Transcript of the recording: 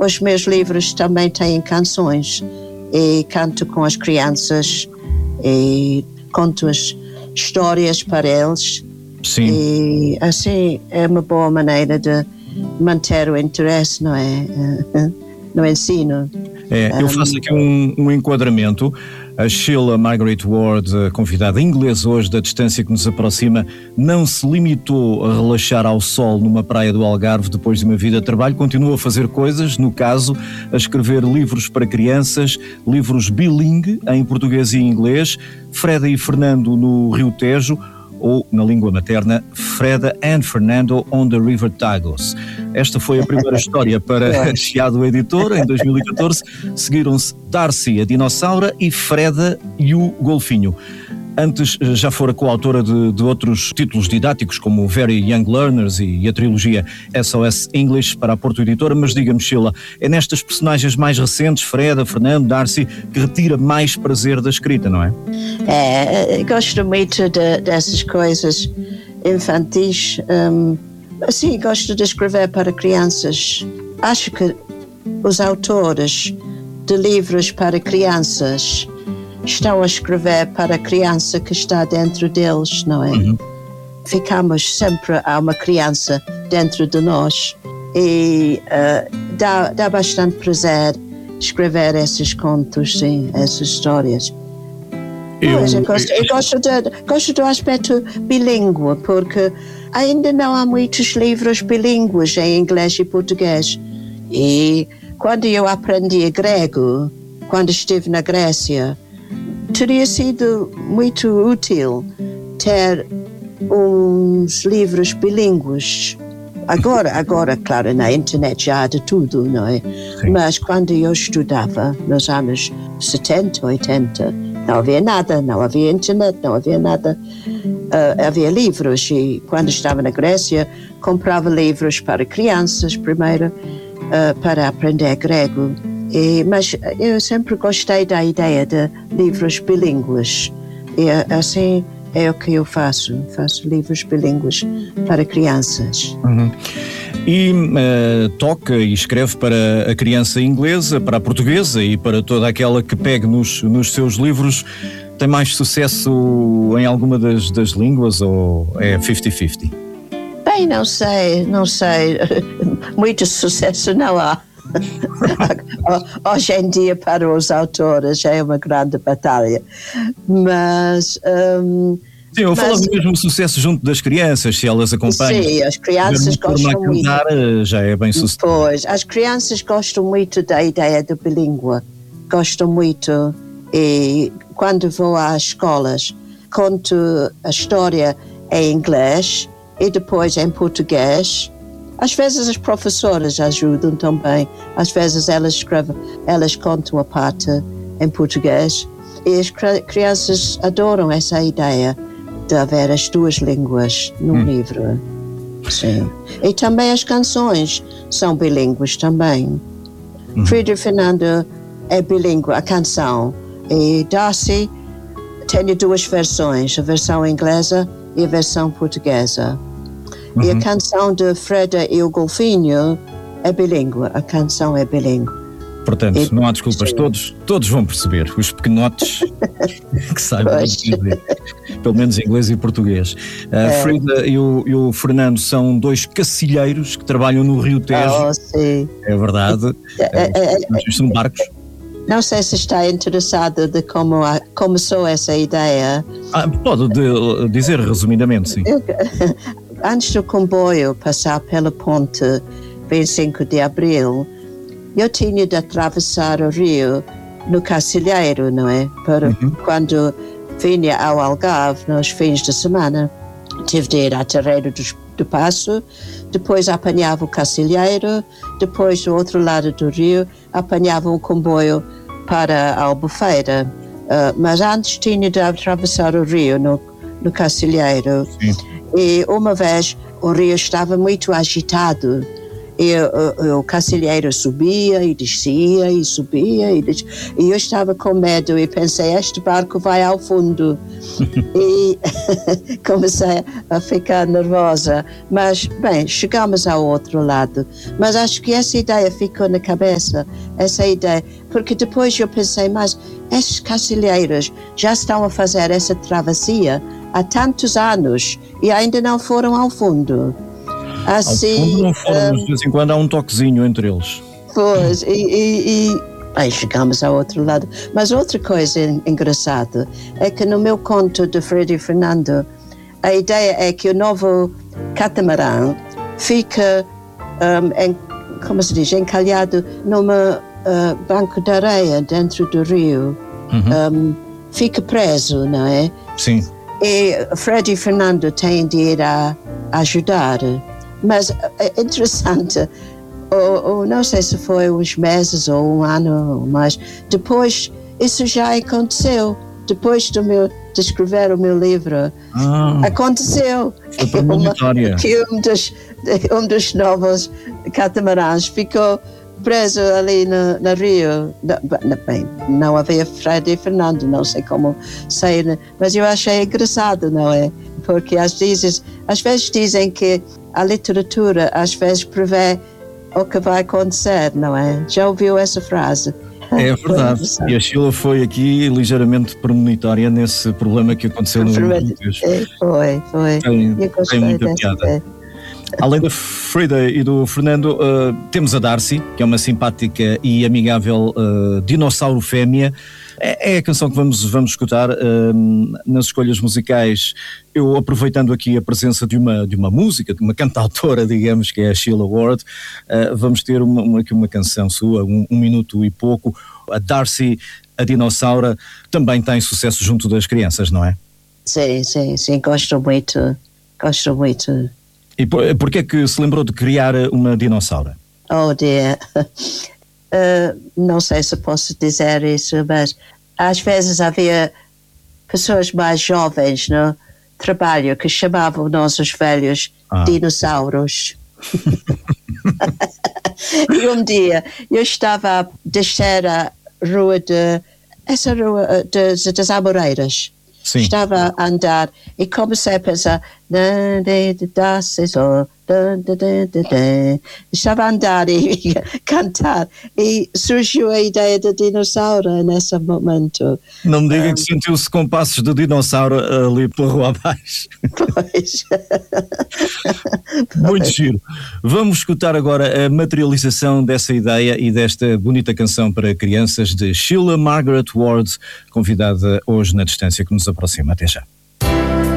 os meus livros também têm canções e canto com as crianças e conto as histórias para eles. Sim. E assim é uma boa maneira de manter o interesse, não é? No ensino. Eu faço aqui um enquadramento. A Sheila Margaret Ward, a convidada inglesa hoje da distância que nos aproxima, não se limitou a relaxar ao sol numa praia do Algarve depois de uma vida de trabalho, continua a fazer coisas, no caso, a escrever livros para crianças, livros bilingue em português e inglês, Freda e Fernando no Rio Tejo, ou, na língua materna, Freda and Fernando on the River Tagus. Esta foi a primeira história para a Chiado Editora, em 2014. Seguiram-se Darcy, a dinossauro, e Freda e o golfinho. Antes já fora coautora de outros títulos didáticos, como Very Young Learners e a trilogia SOS English para a Porto Editora, mas diga-me, Sheila, é nestas personagens mais recentes, Freda, Fernando, Darcy, que retira mais prazer da escrita, não é? Gosto muito dessas coisas infantis. Sim, gosto de escrever para crianças. Acho que os autores de livros para crianças estão a escrever para a criança que está dentro deles, não é? Uhum. Ficamos sempre a uma criança dentro de nós e dá bastante prazer escrever esses contos, sim, essas histórias. Eu gosto do aspecto bilíngue, porque ainda não há muitos livros bilíngues em inglês e português. E quando eu aprendi grego, quando estive na Grécia, teria sido muito útil ter uns livros bilíngues. Agora, claro, na internet já há de tudo, não é? Sim. Mas quando eu estudava, nos anos 70, 80, não havia nada, não havia internet, não havia nada. Havia livros e quando estava na Grécia comprava livros para crianças primeiro, para aprender grego. Mas eu sempre gostei da ideia de livros bilíngues e assim é o que eu faço livros bilíngues para crianças. Uhum. E toca e escreve para a criança inglesa, para a portuguesa e para toda aquela que pegue nos seus livros. Tem mais sucesso em alguma das línguas ou é 50-50? Bem, não sei. Muito sucesso não há. Hoje em dia para os autores é uma grande batalha, mas sim, eu falo mesmo sucesso junto das crianças, se elas acompanham. Sim, as crianças gostam muito. Já é bem sucedido. Pois, as crianças gostam muito da ideia do bilíngue, gostam muito, e quando vou às escolas conto a história em inglês e depois em português. Às vezes as professoras ajudam também, às vezes elas contam a parte em português e as crianças adoram essa ideia de haver as duas línguas num livro. Sim. E também as canções são bilíngues também. Freda e Fernando é bilíngue, a canção, e Darcy tem duas versões, a versão inglesa e a versão portuguesa. E a canção de Freda e o golfinho é bilíngue, a canção é bilíngue. Portanto, não há desculpas, todos vão perceber, os pequenotes que saibam dizer, pelo menos inglês e português. Freda e o Fernando são dois cacilheiros que trabalham no Rio Tejo. Sim. É verdade, são barcos. Não sei se está interessado de como começou essa ideia. Pode dizer resumidamente, sim. Antes do comboio passar pela ponte 25 de abril, eu tinha de atravessar o rio no Cacilheiro, não é? Quando vinha ao Algarve nos fins de semana, tive de ir à Terreiro do Passo, depois apanhava o Cacilheiro, depois do outro lado do rio apanhava um comboio para a Albufeira. Mas antes tinha de atravessar o rio no Cacilheiro. Sim. E uma vez o rio estava muito agitado E o cacilheiro subia e descia e subia e eu estava com medo e pensei, este barco vai ao fundo. E comecei a ficar nervosa, mas bem, chegamos ao outro lado. Mas acho que essa ideia ficou na cabeça, essa ideia, porque depois eu pensei, mas estes cacilheiros já estão a fazer essa travessia há tantos anos e ainda não foram ao fundo. Assim, ao fundo não foram, mas de vez em quando há um toquezinho entre eles. Pois, aí chegamos ao outro lado. Mas outra coisa engraçada é que no meu conto de Freddy Fernando, a ideia é que o novo catamarã fica, como se diz, encalhado numa banco de areia dentro do rio. Fica preso, não é? Sim. E Freddy Fernando tem de ir a ajudar. Mas é interessante, não sei se foi uns meses ou um ano, mas depois isso já aconteceu. Depois de escrever o meu livro, aconteceu que um dos novos catamarãs ficou preso ali no rio. Bem, não havia Freddy Fernando, não sei como sair, mas eu achei engraçado, não é? Porque às vezes dizem que a literatura às vezes prevê o que vai acontecer, não é? Já ouviu essa frase? É verdade. E a Sheila foi aqui ligeiramente premonitória nesse problema que aconteceu no livro. Foi. Tem muita piada. Além da Frida e do Fernando, temos a Darcy, que é uma simpática e amigável dinossauro fêmea. É a canção que vamos escutar nas escolhas musicais. Eu, aproveitando aqui a presença de uma música, de uma cantautora, digamos, que é a Sheila Ward, vamos ter aqui uma canção sua, um minuto e pouco. A Darcy, a dinossauro, também tem sucesso junto das crianças, não é? Sim, gosto muito. E porquê é que se lembrou de criar uma dinossauro? Oh dear, não sei se posso dizer isso, mas às vezes havia pessoas mais jovens no trabalho que chamavam nós os velhos dinossauros. E um dia eu estava a descer a rua das Amoreiras. Sim. Estava a andar e comecei a pensar, estava a andar e cantar e surgiu a ideia da dinossauro nesse momento. Não me diga que sentiu-se com passos de dinossauro ali pela rua abaixo. Pois. Muito giro. Vamos escutar agora a materialização dessa ideia e desta bonita canção para crianças de Sheila Margaret Ward, convidada hoje na Distância que nos aproxima. Até já.